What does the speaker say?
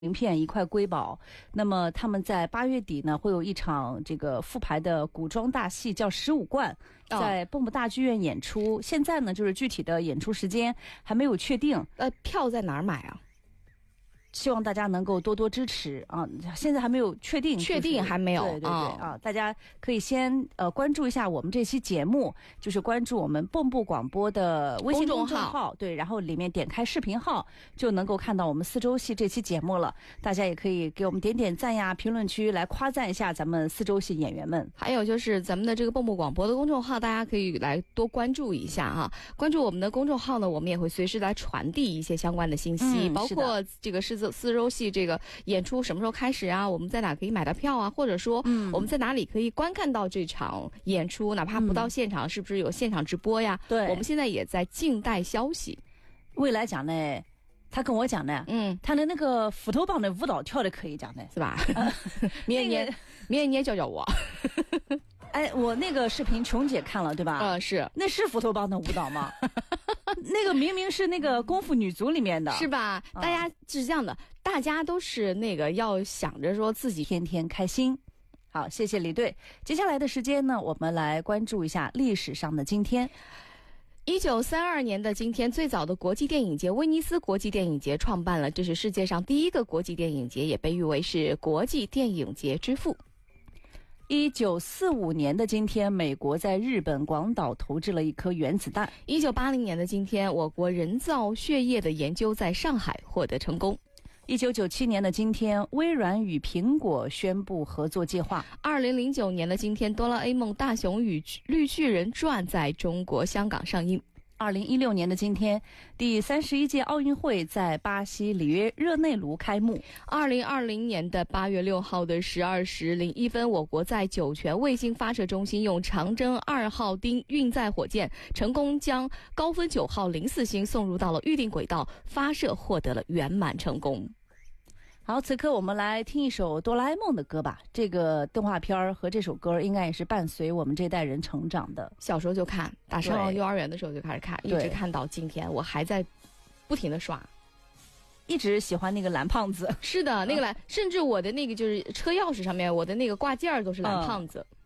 名片一块瑰宝。那么他们在8月底呢，会有一场这个复排的古装大戏，叫《15贯》，在蚌埠大剧院演出。现在呢，就是具体的演出时间还没有确定。 票在哪儿买啊？ 希望大家能够多多支持啊！现在还没有确定， 还没有。 对啊，大家可以先关注一下我们这期节目，就是关注我们蚌埠广播的微信公众号，对，然后里面点开视频号就能够看到我们4周戏这期节目了。大家也可以给我们点点赞呀，评论区来夸赞一下咱们4周戏演员们。 还有就是咱们的这个蚌埠广播的公众号，大家可以来多关注一下哈。关注我们的公众号呢，我们也会随时来传递一些相关的信息，包括这个4周戏这个演出什么时候开始啊？我们在哪可以买到票啊？或者说我们在哪里可以观看到这场演出？哪怕不到现场，是不是有现场直播呀？ 对， 我们现在也在静待消息。 未来讲呢，他跟我讲呢，他的那个斧头帮的舞蹈跳的可以讲的， 是吧？明年你也教教我。 哎，我那个视频琼姐看了对吧？ 是， 那是斧头帮的舞蹈吗？那个明明是那个功夫女足里面的， 是吧？大家是这样的，大家都是那个要想着说自己天天开心。好，谢谢李队。接下来的时间呢，我们来关注一下历史上的今天。 1932年的今天，最早的国际电影节威尼斯国际电影节创办了，这是世界上第一个国际电影节，也被誉为是国际电影节之父。 1945年的今天，美国在日本广岛投掷了一颗原子弹。 1980年的今天，我国人造血液的研究在上海获得成功。 1997年的今天，微软与苹果宣布合作计划。 2009年的今天，哆啦 A 梦大雄与绿巨人传在中国香港上映。 2016年的今天，第31届奥运会在巴西里约热内卢开幕。 2020年的8月6号的12时01分，我国在酒泉卫星发射中心用长征2号丁运载火箭成功将高分9号04星送入到了预定轨道，发射获得了圆满成功。 好，此刻我们来听一首哆啦 A 梦的歌吧。这个动画片和这首歌应该也是伴随我们这代人成长的。 小时候就看，打上幼儿园的时候就开始看，一直看到今天，我还在不停的刷。 一直喜欢那个蓝胖子。 是的，那个蓝，甚至我的那个就是车钥匙上面，我的那个挂件都是蓝胖子。